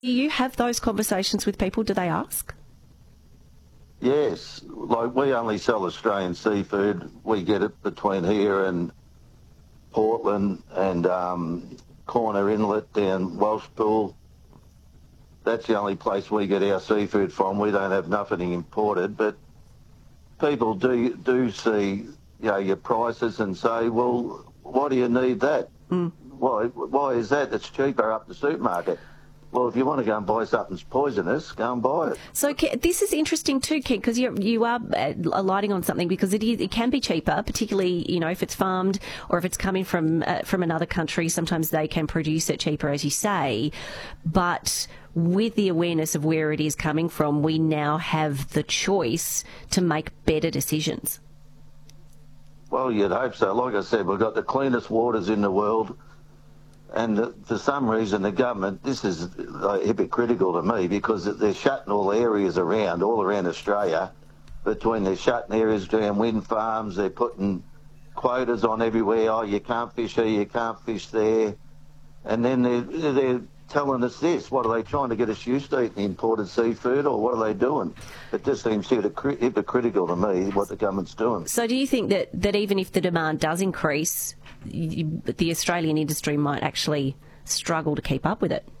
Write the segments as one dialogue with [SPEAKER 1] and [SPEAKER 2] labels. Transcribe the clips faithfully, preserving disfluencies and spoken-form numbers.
[SPEAKER 1] Do you have those conversations with people? Do they ask?
[SPEAKER 2] Yes, like we only sell Australian seafood. We get it between here and Portland and um, Corner Inlet down Welshpool. That's the only place we get our seafood from. We don't have nothing imported, but people do do see, you know, your prices and say, well, why do you need that? Mm. Why why is that? It's cheaper up the supermarket. Well, if you want to go and buy something that's poisonous, go and buy it.
[SPEAKER 1] So this is interesting too, Ken, because you you are alighting on something, because it is, it can be cheaper, particularly, you know, if it's farmed or if it's coming from uh, from another country. Sometimes they can produce it cheaper, as you say, but with the awareness of where it is coming from, we now have the choice to make better decisions.
[SPEAKER 2] Well, you'd hope so. Like I said, we've got the cleanest waters in the world. And for some reason, the government, this is like, hypocritical to me, because they're shutting all areas around, all around Australia, between they're shutting areas down wind farms, they're putting quotas on everywhere. Oh, you can't fish here, you can't fish there. And then they're, they're telling us this. What, are they trying to get us used to eating imported seafood, or what are they doing? It just seems hypocritical to me, what the government's doing.
[SPEAKER 1] So do you think that, that even if the demand does increase, you, the Australian industry might actually struggle to keep up with it?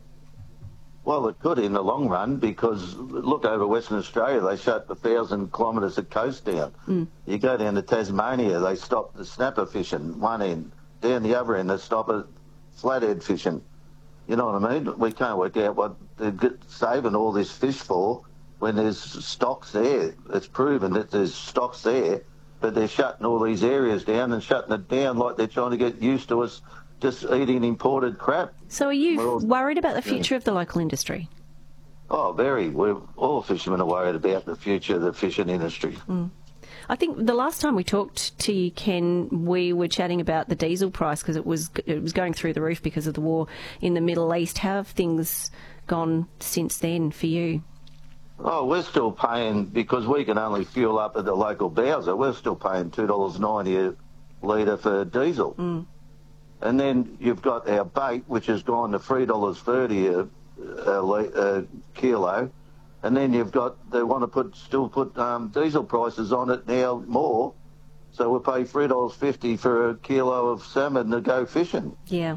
[SPEAKER 2] Well, it could in the long run, because look over Western Australia, they shut a thousand kilometres of coast down. Mm. You go down to Tasmania, they stop the snapper fishing one end. Down the other end, they stop it flathead fishing. You know what I mean? We can't work out what they're saving all this fish for when there's stocks there. It's proven that there's stocks there, but they're shutting all these areas down and shutting it down like they're trying to get used to us just eating imported crap.
[SPEAKER 1] So are you all worried about the future yeah. of the local industry?
[SPEAKER 2] Oh, very. We're, all fishermen are worried about the future of the fishing industry.
[SPEAKER 1] Mm. I think the last time we talked to you, Ken, we were chatting about the diesel price, because it was it was going through the roof because of the war in the Middle East. How have things gone since then for you?
[SPEAKER 2] Oh, we're still paying, because we can only fuel up at the local bowser, we're still paying two dollars ninety a litre for diesel. Mm. And then you've got our bait, which has gone to three dollars thirty a, a, a kilo. And then you've got, they want to put still put um, diesel prices on it now more. So we'll pay three dollars fifty for a kilo of salmon to go fishing.
[SPEAKER 1] Yeah.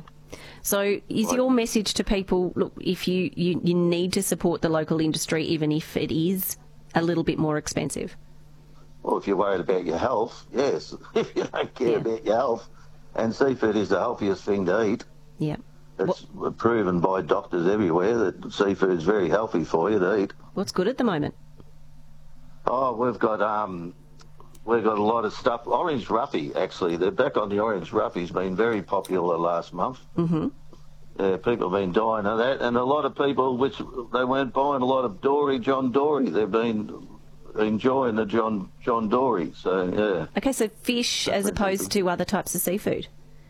[SPEAKER 1] So is your message to people, look, if you, you, you need to support the local industry, even if it is a little bit more expensive?
[SPEAKER 2] Well, if you're worried about your health, yes. If you don't care yeah. about your health, and seafood is the healthiest thing to eat.
[SPEAKER 1] Yeah.
[SPEAKER 2] It's what? proven by doctors everywhere that seafood is very healthy for you to eat.
[SPEAKER 1] What's good at the moment?
[SPEAKER 2] Oh, we've got um, we've got a lot of stuff. Orange Roughy, actually. They're back on the Orange Roughy's been very popular last month. Mm-hmm. Yeah, people have been dying of that, and a lot of people, which they weren't buying a lot of Dory, John Dory. They've been enjoying the John John Dory. So yeah.
[SPEAKER 1] Okay, so fish as opposed to other types of seafood.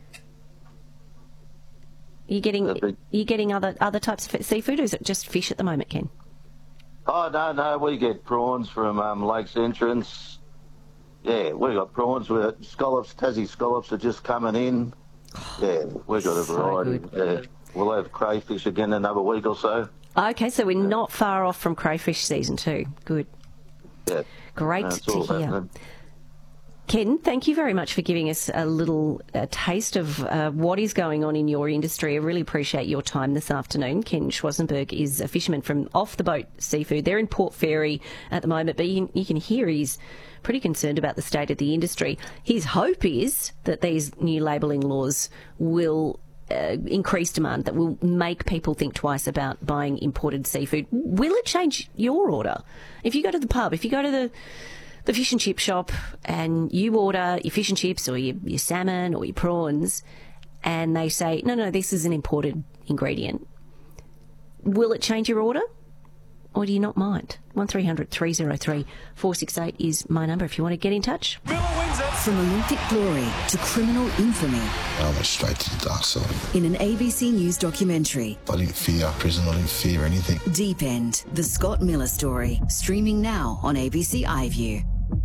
[SPEAKER 1] Are you getting are you getting other other types of seafood, or is it just fish at the moment, Ken?
[SPEAKER 2] Oh no, no, we get prawns from um, Lakes Entrance. Yeah, we got prawns with scallops. Tassie scallops are just coming in. Yeah, we've got a variety. So yeah, we'll have crayfish again in another week or so.
[SPEAKER 1] Okay, so we're yeah. not far off from crayfish season too. Good.
[SPEAKER 2] Yeah.
[SPEAKER 1] Great
[SPEAKER 2] no,
[SPEAKER 1] to hear.
[SPEAKER 2] Happening.
[SPEAKER 1] Ken, thank you very much for giving us a little uh, taste of uh, what is going on in your industry. I really appreciate your time this afternoon. Ken Schwarzenberg is a fisherman from Off the Boat Seafood. They're in Port Fairy at the moment, but you, you can hear he's pretty concerned about the state of the industry. His hope is that these new labelling laws will uh, increase demand, that will make people think twice about buying imported seafood. Will it change your order? If you go to the pub, if you go to the the fish and chip shop and you order your fish and chips or your, your salmon or your prawns, and they say, no, no, this is an imported ingredient, will it change your order? Or do you not mind? one three hundred three oh three four six eight is my number if you want to get in touch.
[SPEAKER 3] From Olympic glory to criminal infamy.
[SPEAKER 4] I went straight to the dark side.
[SPEAKER 3] In an A B C News documentary.
[SPEAKER 4] I didn't fear prison, I didn't fear anything.
[SPEAKER 3] Deep End, the Scott Miller story. Streaming now on A B C iView.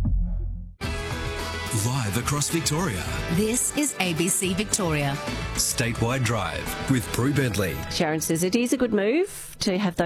[SPEAKER 5] Live across Victoria.
[SPEAKER 6] This is A B C Victoria.
[SPEAKER 5] Statewide Drive with Prue Bentley.
[SPEAKER 1] Sharon says it is a good move to have those